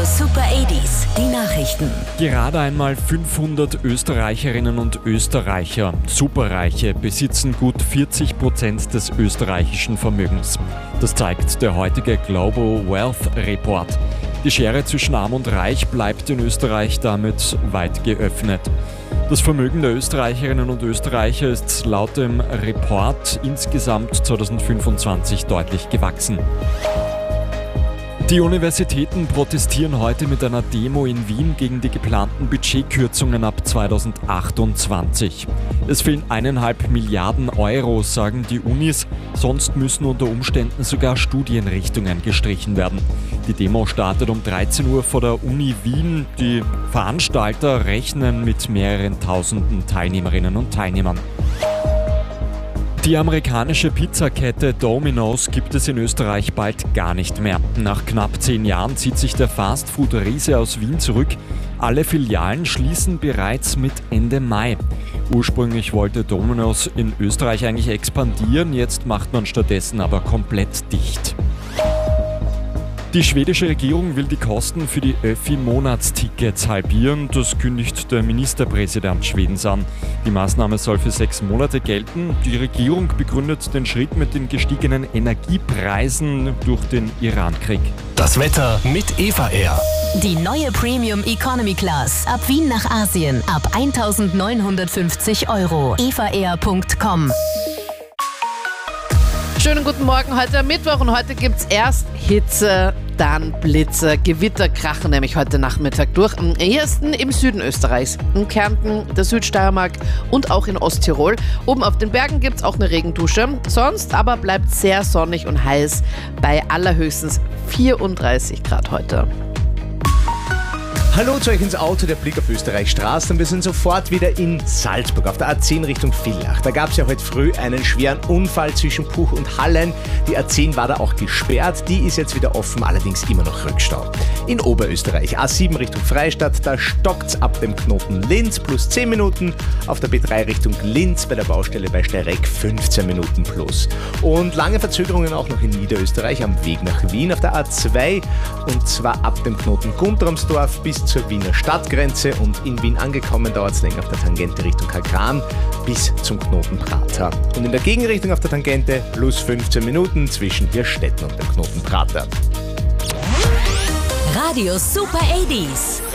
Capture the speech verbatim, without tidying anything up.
Radio Super achtziger, die Nachrichten. Gerade einmal fünfhundert Österreicherinnen und Österreicher, Superreiche, besitzen gut vierzig Prozent des österreichischen Vermögens. Das zeigt der heutige Global Wealth Report. Die Schere zwischen Arm und Reich bleibt in Österreich damit weit geöffnet. Das Vermögen der Österreicherinnen und Österreicher ist laut dem Report insgesamt zweitausendfünfundzwanzig deutlich gewachsen. Die Universitäten protestieren heute mit einer Demo in Wien gegen die geplanten Budgetkürzungen ab zweitausendachtundzwanzig. Es fehlen eineinhalb Milliarden Euro, sagen die Unis, sonst müssen unter Umständen sogar Studienrichtungen gestrichen werden. Die Demo startet um dreizehn Uhr vor der Uni Wien. Die Veranstalter rechnen mit mehreren tausenden Teilnehmerinnen und Teilnehmern. Die amerikanische Pizzakette Domino's gibt es in Österreich bald gar nicht mehr. Nach knapp zehn Jahren zieht sich der Fastfood-Riese aus Wien zurück. Alle Filialen schließen bereits mit Ende Mai. Ursprünglich wollte Domino's in Österreich eigentlich expandieren, jetzt macht man stattdessen aber komplett dicht. Die schwedische Regierung will die Kosten für die Öffi-Monatstickets halbieren. Das kündigt der Ministerpräsident Schwedens an. Die Maßnahme soll für sechs Monate gelten. Die Regierung begründet den Schritt mit den gestiegenen Energiepreisen durch den Irankrieg. Das Wetter mit Eva Air. Die neue Premium Economy Class. Ab Wien nach Asien. Ab eintausendneunhundertfünfzig Euro. eva air punkt com. Schönen guten Morgen, heute am Mittwoch und heute gibt es erst Hitze, dann Blitze, Gewitter krachen nämlich heute Nachmittag durch. Am ehesten im Süden Österreichs, in Kärnten, der Südsteiermark und auch in Osttirol. Oben auf den Bergen gibt es auch eine Regendusche, sonst aber bleibt sehr sonnig und heiß bei allerhöchstens vierunddreißig Grad heute. Hallo zu euch ins Auto, der Blick auf Österreichs Straßen. Wir sind sofort wieder in Salzburg auf der A zehn Richtung Villach. Da gab es ja heute früh einen schweren Unfall zwischen Puch und Hallein. Die A zehn war da auch gesperrt, die ist jetzt wieder offen, allerdings immer noch Rückstau. In Oberösterreich, A sieben Richtung Freistadt, da stockt's ab dem Knoten Linz plus zehn Minuten. Auf der B drei Richtung Linz bei der Baustelle bei Steyregg fünfzehn Minuten plus. Und lange Verzögerungen auch noch in Niederösterreich am Weg nach Wien auf der A zwei. Und zwar ab dem Knoten Guntramsdorf bis zur Wiener Stadtgrenze und in Wien angekommen dauert es länger auf der Tangente Richtung Kalkran bis zum Knoten Prater. Und in der Gegenrichtung auf der Tangente plus fünfzehn Minuten zwischen Hirstetten und dem Knoten Prater. Radio Super achtziger.